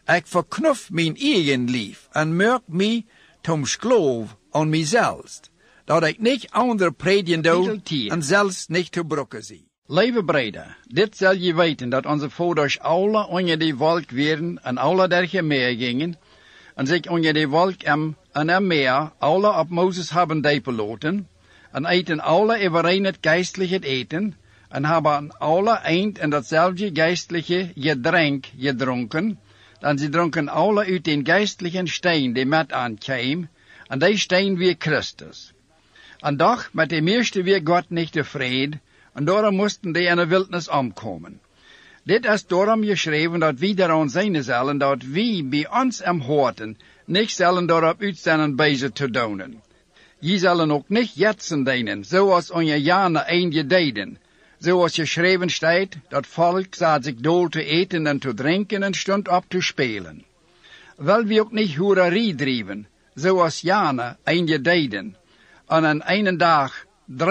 Ik verknof mijn eigen lief en maak mij tom skloof aan mijzelf, dat ik niet anderen predigen doe en zelfs niet te brokken zie. Lieve breder, dit zal je weten, dat onze vouders alle onder die wolk werden en alle derge meer gingen, en zich onder die wolk en meer alle op Mozes hebben depeloten, en eten alle iedereen het geistliche eten, en hebben alle eind en datzelfde geistliche gedrink gedronken, en ze dronken alle uit den geistlichen steen die met aankwam, en die steen weer Christus. En doch met de meeste weer God niet tevreden, en daarom moesten die in de wildnis omkomen. Dit is daarom geschreven dat wij daaraan zijn zullen, dat wij bij ons am hoorten niet zullen daarop uitstaan bezig te doen. Je zullen ook niet jetsen dienen, zoals onze jaren eindje deden. Zoals geschreven staat, dat volk zat zich dool te eten en te drinken en stond op te spelen. Wel we ook niet hoererie drijven, zoals jaren eindje deden, en aan een dag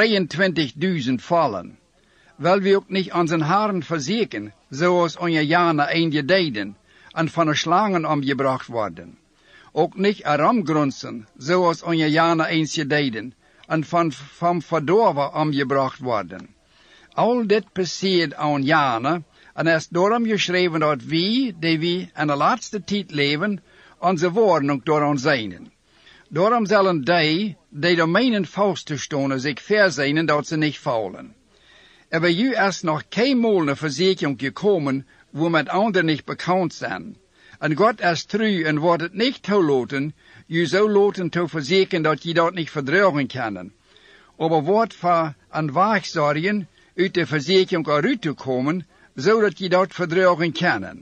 23.000 vallen. Wel we ook niet onze haren verzeken, zoals onze jaren eindje deden, en van de slangen omgebracht worden. Ook niet eramgrunzen, zoals onze jaren eindje deden, en van verdorven omgebracht worden. Al dit passeert aan jaren, en is daarom geschreven dat wij, die we in de laatste tijd leven, onze woorden ook door ons zijn. Daarom zullen die door meenen vast te stonen, zich verzijnen dat ze niet faulen. Er bij u is nog geen mogelijke verzekering gekomen, wo met anderen niet bekend zijn. En God is trouw en wordt het niet toelaten, je zo laten te verzekeren dat je dat niet verdragen kan. Maar wordt voor een waagzorgen uit de verzekering eruit te komen, zodat je dat verdragen kan.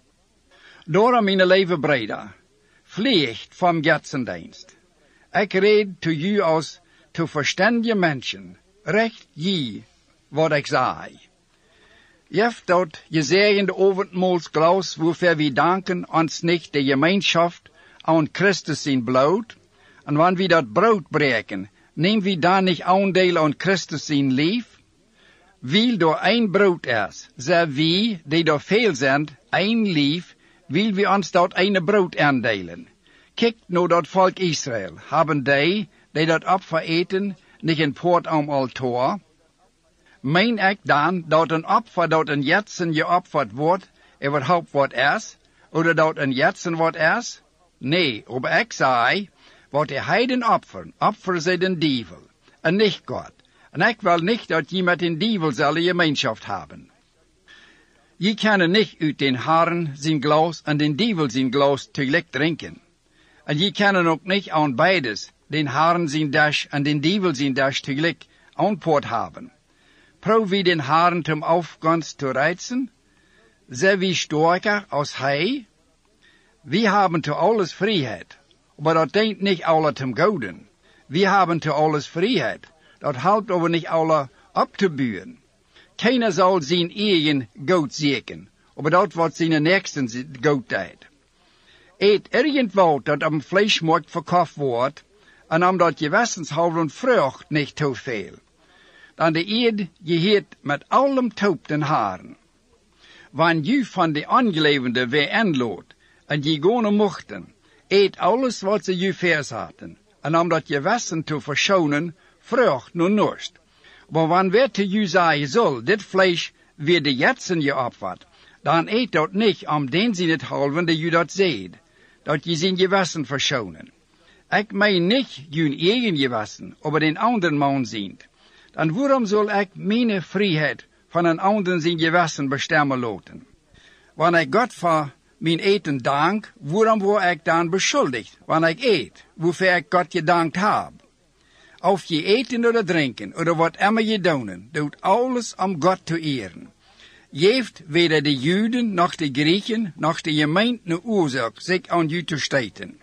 Daarom, mijn lieve breder, vliegt van Godsdienst. Ik red tot u als te verstandige mensen, recht je wat ik zei. Jeft dat je zegende overdmaals glas, wover we danken ons niet de gemeenschap aan Christus zijn bloed, en wanneer we dat brood breken, nemen we dan niet aandeel aan Christus zijn lief? Wil door één brood is, zijn we, die door veel zijn, één lief, wil we ons dat ene brood aandelen. Kijk nou dat volk Israël, hebben die dat opfer eten, niet een poort om altaar? Meen ik dan dat een opfer dat een jetsen geofferd wordt, überhaupt wat is, of dat een jetsen wat is? Nee, maar ik zei, wat de heiden opferen zij den dievel, en niet God. En ik wil niet dat je met den dievel zal gemeenschap hebben. Je kan niet uit den Herren zijn glas en den dievel zijn glas tegelijk drinken. En je kan ook niet aan beides, den Herren zijn dash en den dievel zijn dash tegelijk aanpoort hebben. Probeer wie den Herren zum Aufgunst te reizen? Zijn wie sterker als hij? Wir haben zu alles Freiheit, aber dat dient nicht alle zum Gouden. Wir haben zu alles Freiheit, dat helpt aber nicht alle abzubühen. Keiner soll zijn eigen Goud zeeken, aber dat wat zijn nächsten Goud deed. Eet irgendwo dat am Fleischmarkt verkauft wordt, en omdat je wessenshalve en vrucht niet te veel. Dan de eed geheert met allem taup den haren. Wanneer je van de angelevende weer inloopt, en je gaan mochten, eet alles wat ze je vers hadden, en omdat je wessen te verschonen, vrucht nog norst. Maar wanneer te je zeggen zal, dit vlees weer de jetsen je opvat, dan eet dat niet om den zin het halven dat je dat zeed, dat je zijn je wessen verschonen. Ik meen niet je eigen je wessen, maar den anderen man zien. Dan waarom zal ik mijn vrijheid van een anderen zijn je wessen bestemmen laten? Wanneer ik God voor mijn eten dank, waarom word ik dan beschuldigd, wanneer ik eet, waarvoor ik God gedankt heb? Of je eten of drinken, of wat immer je doen, doet alles om God te eren. Je heeft weder de Joden, nog de Grieken, nog de gemeente oorzaak zich aan je te steten.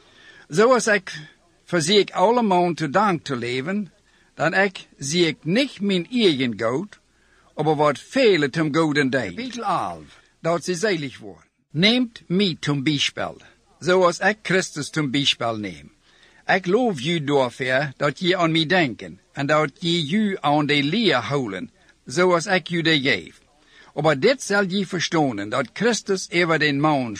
Zoals ik verzeek allemaal te dank te leven, dan zie ik niet mijn eigen goud, maar wat vele zum gouden deed. Kapitel 11, dat ze zelig worden. Neemt mij zum Beispiel, zoals ik Christus zum Beispiel neem. Ik loof u daarvoor dat je aan mij denken, en dat je u aan de leer houden, zoals ik u de geef. Maar dit zal je verstaan, dat Christus over den man